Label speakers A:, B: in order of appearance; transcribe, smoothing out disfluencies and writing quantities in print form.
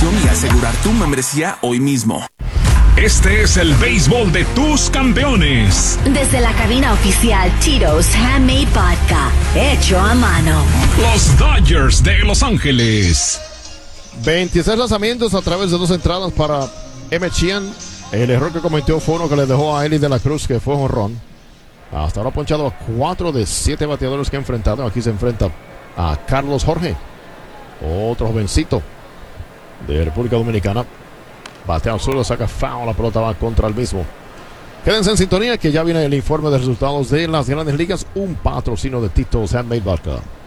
A: información y asegurar tu membresía hoy mismo.
B: Este es el béisbol de tus campeones.
C: Desde la cabina oficial Tito's Handmade Vodka, hecho a mano.
B: Los Dodgers de Los Ángeles.
D: 26 lanzamientos a través de 2 entradas para Emmett Sheehan. El error que cometió fue uno que le dejó a Eli de la Cruz, que fue jonrón. Hasta ahora ha ponchado a 4 de 7 bateadores que ha enfrentado. Aquí se enfrenta a Carlos Jorge, otro jovencito de República Dominicana. Batea al suelo, saca foul, la pelota va contra el mismo. Quédense en sintonía que ya viene el informe de resultados de las Grandes Ligas, un patrocinio de Tito's Handmade Vodka.